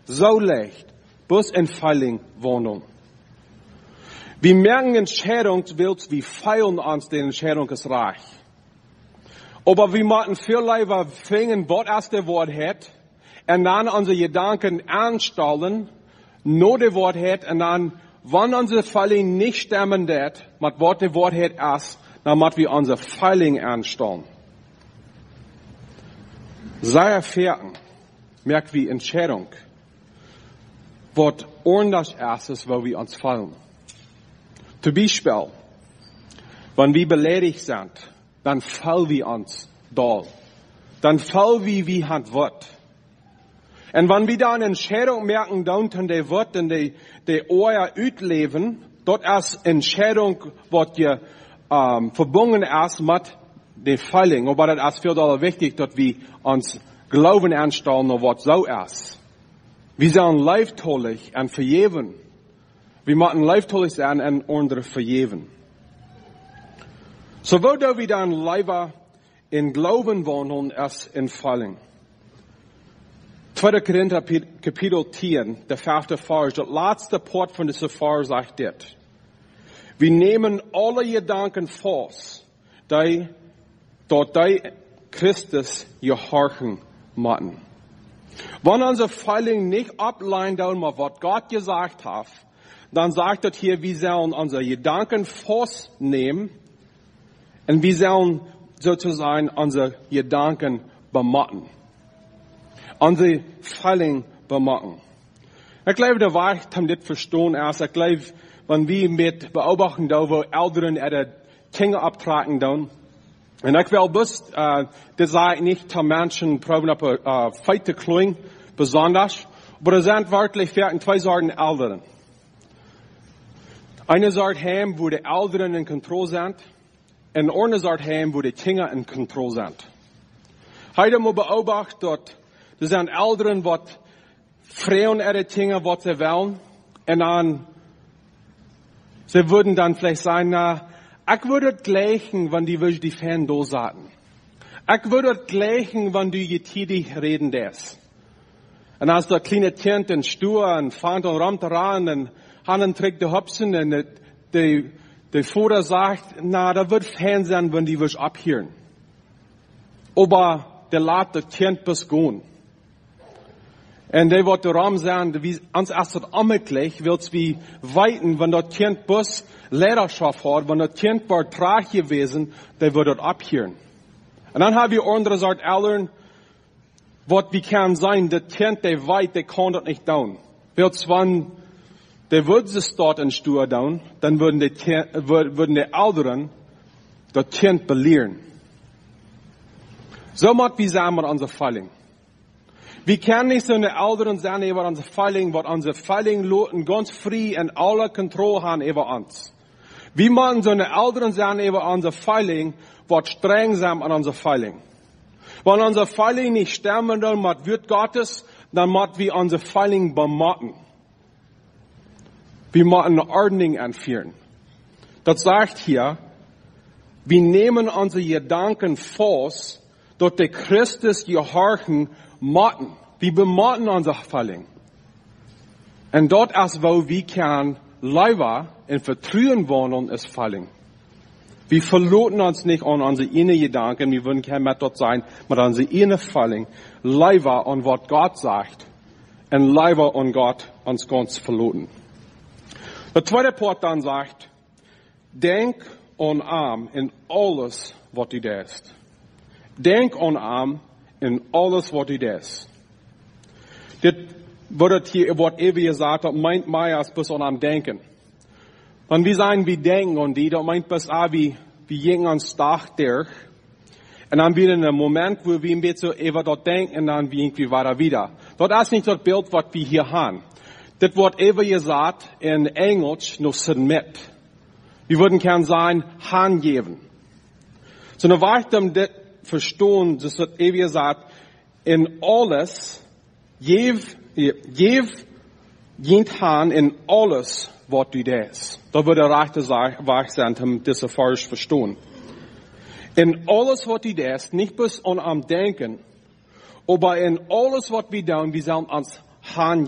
so leicht, bis in Feiling wohnen. Wir merken Entscheidungswills, wie feilen uns die Entscheidung ist reich. Aber wir müssen viel lieber finden, was erst der Wort hat, und dann unsere Gedanken anstellen, nur der Wort hat, und dann, wenn unsere Feiling nicht stimmen wird, mit was der Wort hat erst, dann müssen wir unsere Feiling anstellen. Sei erfahren, merkt wie Entscheidung, was ordentlich ist, wo wir uns fallen. Zum Beispiel, wenn wir beleidigt sind, dann fallen wir uns doll. Dann fallen wir wie Hand wird. Und wenn wir da eine Entscheidung merken, dann der wird in die Ohr utleben, dort ist Entscheidung, was dir verbunden ist mit der Feiling. Aber das ist viel doller wichtig, dass wir uns Glauben anstellen, was so ist. Wir sollen leiftollig und vergeben. Wir müssen leiftollig sein und andere vergeben. So wo wir dann lieber in Glauben wohnen als in Feiling. 2. Korinther Kapitel 10, der 5. Vers, das letzte Part von dieser Vers sagt das. Wir nehmen alle Gedanken fast, die dort Christus gehorchen müssen. Wenn unser Feiling nicht ableint, was Gott gesagt hat, dann sagt er hier, wir sollen unsere Gedanken festnehmen und wir sollen sozusagen unsere Gedanken bematten. Unsere Feiling bematten. Ich glaube, der Wahrheit haben das verstehen erst. Ich glaube, wenn wir mit beobachten, da wo Eltern ihre Kinder abtragen, dann. Und ich will das sage nicht zu Menschen, proben auf Feite klingen, besonders. Aber es sind wirklich zwei Sorten Eltern. Eine Sorte Heim, wo die Eltern in Kontrolle sind, und eine Sorte Heim, wo die Kinder in Kontrolle sind. Heute muss beobachten, dort, das sind Eltern, die freuen ihre Kinder, was sie wollen, und dann, sie würden dann vielleicht sagen, na, ich würde gleichen, wenn die wirklich die Fan da saßen. Ich würde gleichen, wenn du getätig reden des. Und als der kleine Kind in Stuhl und fand und rammt ran und Hannen trägt die Hopsen und der Vater sagt, na, da wird Fan sein, wenn die wirklich abhören. Aber der lässt das Kind bis gehen. Und der wird der Raum sagen, wie ans erste amtlich wird's wie weiten, wenn das Kind bis Lehrerschaft hat, wenn das Kind war trag gewesen, der wird dort abhören. Und dann haben wir andere Sorte Eltern, was wie kann sein, das Kind, der weit, der kann das nicht tun. Wird's wenn der würde sich dort in Stuhl tun, dann würden die Eltern das Kind belehren. So macht wie sagen wir unser Feiling. Wir können nicht so eine Eltern sein über unser Feiling, was unser Feiling Leuten ganz frei und alle Kontrolle haben über uns. Wir müssen so eine Eltern sein über unser Feiling, was streng sein an unser Feiling. Wenn unser Feiling nicht stimmen will mit Wort Gottes, dann müssen wir unser Feiling bematten. Wir müssen eine Ordnung anführen. Das sagt hier, wir nehmen unsere Gedanken fest, dort der Christus gehorchen müssen. Wir bematten unser Feiling. Und dort ist, wo wir können, lieber in Vertrauen wohnen, ist Feiling. Wir verloten uns nicht an unsere inneren Gedanken, wir würden kein mehr dort sein, mit unsere inneren Feiling, lieber an was Gott sagt, und lieber an Gott uns ganz verloten. Der zweite Part dann sagt, denk an Arm in alles, was du tust. Denk an Arm in alles, was du tust. Das wird hier, was ewig gesagt hat, meint Meyers bis an am Denken. Wenn wir sagen, wir denken an die, dann meint bis auch, wir gehen ans Dach durch. Und dann wieder in einem Moment, wo wir ein bisschen über dort denken, und dann irgendwie weiter wieder. Dort ist nicht das Bild, was wir hier haben. Das Wort ewig gesagt in Englisch noch submit. Wir würden gern sagen, hingeben. So, eine Weile, das verstehen, das wird ewig gesagt, in alles, jev jent han in alles, was du tust. Da würde der Rechte sein, um diese falsch verstehen. In alles, was du tust, nicht bloß am Denken, aber in alles, was wir tun, wir sollen uns hingeben.